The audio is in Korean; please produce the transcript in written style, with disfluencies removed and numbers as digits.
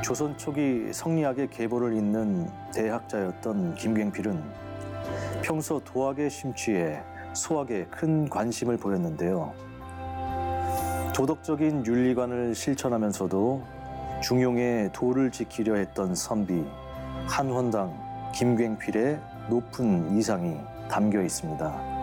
조선 초기 성리학의 계보를 잇는 대학자였던 김갱필은 평소 도학의 심취에 수학에 큰 관심을 보였는데요. 도덕적인 윤리관을 실천하면서도 중용의 도를 지키려 했던 선비 한헌당 김갱필의 높은 이상이 담겨 있습니다.